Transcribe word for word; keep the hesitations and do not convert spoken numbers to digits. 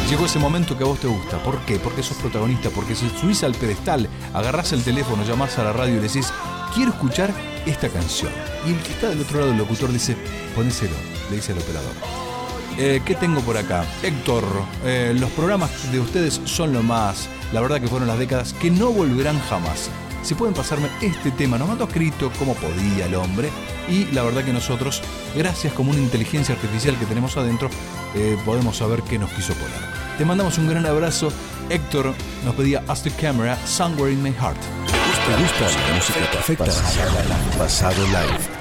Llegó ese momento que a vos te gusta. ¿Por qué? Porque sos protagonista, porque si subís al pedestal, agarrás el teléfono, llamás a la radio y le decís, quiero escuchar esta canción. Y el que está del otro lado, el locutor, dice, ponéselo, le dice al operador. Eh, ¿Qué tengo por acá? Héctor, eh, los programas de ustedes son lo más. La verdad que fueron las décadas que no volverán jamás. Si pueden pasarme este tema, nos mandó escrito como podía el hombre. Y la verdad que nosotros, gracias como una inteligencia artificial que tenemos adentro, eh, podemos saber qué nos quiso poner. Te mandamos un gran abrazo. Héctor nos pedía Ask the Camera, Somewhere in My Heart. ¿Te gusta la música perfecta? Pasado Live.